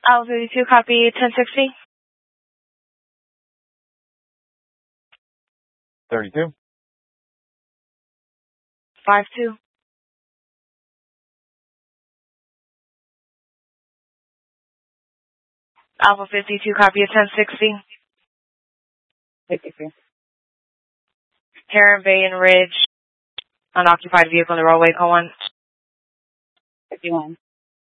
Alpha 52, copy 1060. 32. 52. Alpha 52, copy 1060. 52. Heron Bay and Ridge, unoccupied vehicle on the roadway, call 1. 51.